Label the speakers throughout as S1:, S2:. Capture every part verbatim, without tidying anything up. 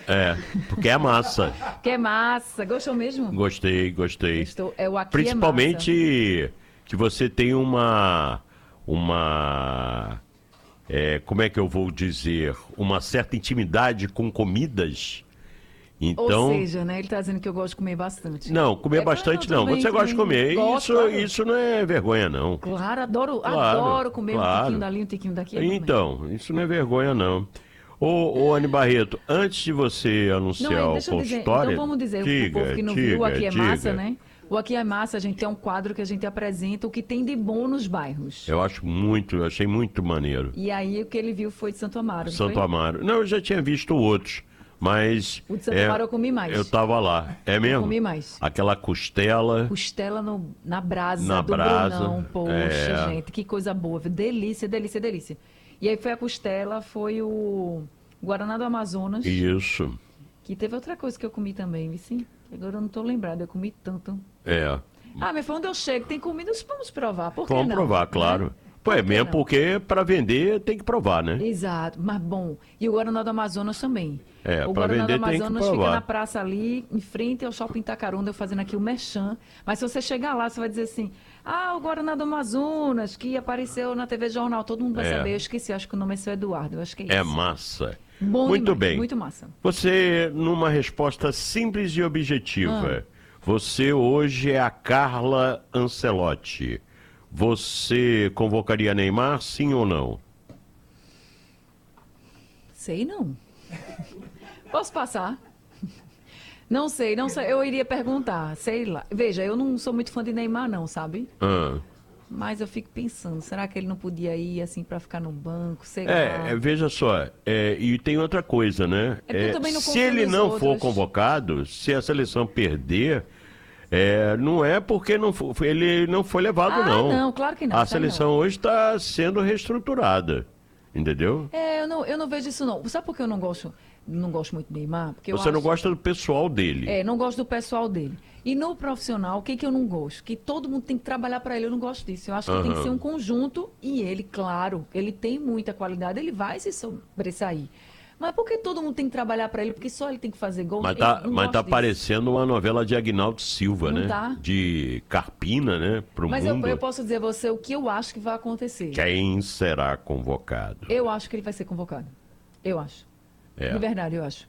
S1: É, porque é massa.
S2: Que é massa. Gostou mesmo?
S1: Gostei, gostei.
S2: Gostou? É o aqui
S1: Principalmente que você tem uma... Uma... É, como é que eu vou dizer? Uma certa intimidade com comidas. Então...
S2: Ou seja, né? Ele tá dizendo que eu gosto de comer bastante.
S1: Não, comer
S2: É,
S1: bastante
S2: não,
S1: não.
S2: também,
S1: Você gosta de
S2: também.
S1: comer.
S2: Gosto,
S1: Isso,
S2: claro.
S1: isso não é vergonha, não.
S2: Claro, adoro,
S1: Claro,
S2: adoro comer um
S1: claro.
S2: tiquinho dali, um tiquinho daqui. é bom mesmo.
S1: Então, isso não é vergonha, não. Ô, ô Anny Barreto, antes de você
S2: Não,
S1: anunciar
S2: é,
S1: o
S2: deixa eu dizer,
S1: consultório...
S2: então vamos dizer
S1: diga,
S2: pro povo que não
S1: diga,
S2: viu, o Aqui é
S1: diga.
S2: Massa, né? O Aqui é Massa, a gente tem um quadro que a gente apresenta o que tem de bom nos bairros.
S1: Eu acho muito, eu achei muito maneiro.
S2: E aí o que ele viu foi de Santo Amaro, não
S1: Santo
S2: foi?
S1: Amaro. Não, eu já tinha visto outros, mas...
S2: O de Santo
S1: é,
S2: Amaro eu comi mais.
S1: Eu tava lá. É mesmo?
S2: comi mais.
S1: Aquela costela...
S2: Costela no, na brasa
S1: Na
S2: do
S1: brasa,
S2: Brunão. Poxa,
S1: é.
S2: gente, que coisa boa. viu? Delícia, delícia, delícia. E aí foi a costela, foi o Guaraná do Amazonas.
S1: Isso,
S2: Que teve outra coisa que eu comi também, viu? Sim. Agora eu não tô lembrada, eu comi tanto.
S1: é.
S2: Ah, mas foi onde eu chego, tem comida, vamos provar. Por que
S1: Vamos
S2: não?
S1: provar,
S2: Né?
S1: claro. Pô,
S2: Por
S1: é
S2: que
S1: mesmo
S2: não?
S1: porque para vender tem que provar, né?
S2: Exato, mas bom. E o Guaraná do Amazonas também.
S1: É,
S2: o
S1: pra
S2: Guaraná do
S1: vender tem que
S2: Amazonas fica
S1: provar.
S2: na praça ali, em frente ao Shopping Itacarunda, eu fazendo aqui o merchan. Mas se você chegar lá, você vai dizer assim, ah, o Guaraná do Amazonas, que apareceu na T V Jornal, todo mundo vai
S1: É.
S2: saber. Eu esqueci, acho que o nome é seu Eduardo, eu acho que é isso.
S1: É massa.
S2: Bom
S1: Muito
S2: demais,
S1: bem.
S2: muito massa.
S1: Você, numa resposta simples e objetiva,
S2: Ah.
S1: você hoje é a Carla Ancelotti. Você convocaria Neymar, sim ou não?
S2: Sei não. Posso passar? Não sei, não sei. Eu iria perguntar, sei lá. Veja, eu não sou muito fã de Neymar, não, sabe?
S1: Ah.
S2: Mas eu fico pensando, será que ele não podia ir assim pra ficar no banco, sei lá?
S1: É, é, veja só, é, e tem outra coisa, né?
S2: É porque eu também não
S1: se
S2: confio
S1: ele
S2: nos
S1: não for
S2: outros.
S1: convocado, se a seleção perder, é, não é porque não fo- ele não foi levado,
S2: Ah,
S1: não.
S2: não, claro que não,
S1: A
S2: tá
S1: seleção hoje está sendo reestruturada, entendeu?
S2: É, eu não, eu não vejo isso não. Sabe por que eu não gosto, não gosto muito do Neymar? Porque eu
S1: Você não
S2: acho-
S1: gosta do pessoal dele.
S2: É, não gosto do pessoal dele. E no profissional, o que, que eu não gosto? Que todo mundo tem que trabalhar para ele. Eu não gosto disso. Eu acho que tem que
S1: Aham.
S2: ser um conjunto. E ele, claro, ele tem muita qualidade, ele vai se sobressair. Mas por que todo mundo tem que trabalhar para ele? Porque só ele tem que fazer gol?
S1: Mas
S2: Eu
S1: tá,
S2: não
S1: mas
S2: gosto
S1: tá
S2: disso.
S1: parecendo uma novela de Aguinaldo Silva,
S2: Não
S1: né?
S2: tá?
S1: De Carpina, né? Pro
S2: Mas eu,
S1: mundo.
S2: eu posso dizer a você o que eu acho que vai acontecer.
S1: Quem será convocado?
S2: Eu acho que ele vai ser convocado. Eu acho.
S1: É.
S2: De verdade, eu acho.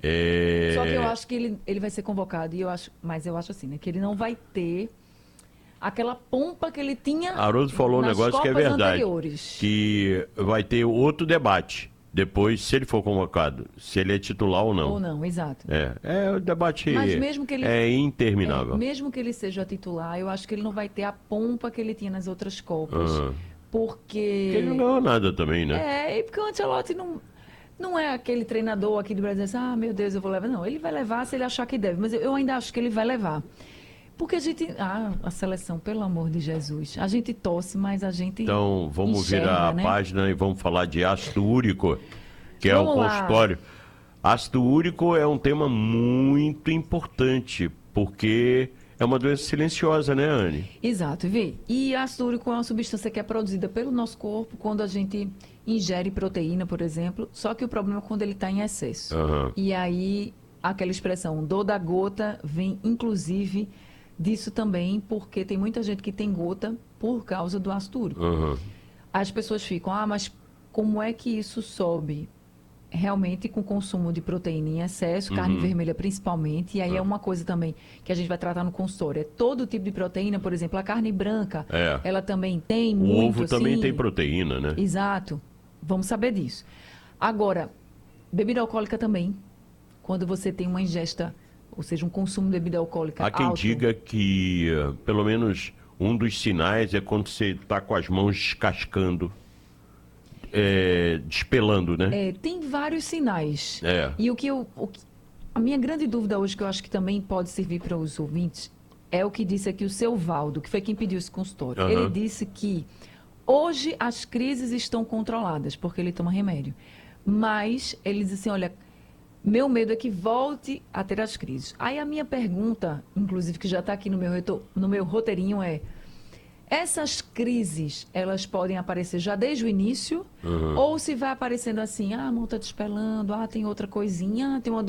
S1: É...
S2: Só que eu acho que ele, ele vai ser convocado, e eu acho, mas eu acho assim, né? Que ele não vai ter aquela pompa que ele tinha
S1: Haroldo falou um
S2: nas
S1: negócio que é
S2: Copas
S1: verdade.
S2: anteriores.
S1: Que vai ter outro debate. Depois, se ele for convocado, se ele é titular ou não.
S2: Ou não, exato.
S1: É, é o debate
S2: Mas mesmo que ele-
S1: é interminável.
S2: É, mesmo que ele seja titular, eu acho que ele não vai ter a pompa que ele tinha nas outras Copas.
S1: Ah.
S2: Porque...
S1: Porque ele não ganhou nada também, né?
S2: É, e porque o Ancelotti não, não é aquele treinador aqui do Brasil, assim, ah, meu Deus, eu vou levar. Não, ele vai levar se ele achar que deve, mas eu, eu ainda acho que ele vai levar. Porque a gente... Ah, a seleção, pelo amor de Jesus. A gente torce, mas a gente
S1: Então, vamos
S2: enxerga,
S1: virar a
S2: né?
S1: página e vamos falar de ácido úrico, que é o
S2: Vamos lá.
S1: consultório. Ácido úrico é um tema muito importante, porque é uma doença silenciosa, né, Anny?
S2: Exato, vê. E ácido úrico é uma substância que é produzida pelo nosso corpo quando a gente ingere proteína, por exemplo. Só que o problema é quando ele está em excesso.
S1: Aham.
S2: E aí, aquela expressão dor da gota vem, inclusive, disso também, porque tem muita gente que tem gota por causa do ácido úrico.
S1: Aham.
S2: As pessoas ficam, ah, mas como é que isso sobe? Realmente com o consumo de proteína em excesso, carne
S1: Uhum.
S2: vermelha principalmente, e aí é uma coisa também que a gente vai tratar no consultório. É todo tipo de proteína, por exemplo, a carne branca,
S1: É.
S2: ela também tem
S1: O
S2: muito,
S1: ovo também
S2: assim.
S1: tem proteína, né?
S2: Exato. Vamos saber disso. Agora, bebida alcoólica também. Quando você tem uma ingesta, ou seja, um consumo de bebida alcoólica
S1: Há quem
S2: alto.
S1: diga que, eh, pelo menos, um dos sinais é quando você está com as mãos descascando, é, despelando, né?
S2: É, tem vários sinais.
S1: É.
S2: E o que eu. o que- a minha grande dúvida hoje, que eu acho que também pode servir para os ouvintes, é o que disse aqui o seu Valdo, que foi quem pediu esse consultório.
S1: Aham.
S2: Ele disse que hoje as crises estão controladas, porque ele toma remédio. Mas ele disse assim: olha, meu medo é que volte a ter as crises. Aí a minha pergunta, inclusive, que já está aqui no meu, reto- no meu roteirinho, é. Essas crises, elas podem aparecer já desde o início?
S1: Uhum.
S2: Ou se vai aparecendo assim, ah, a mão está despelando, ah, tem outra coisinha, ah, tem uma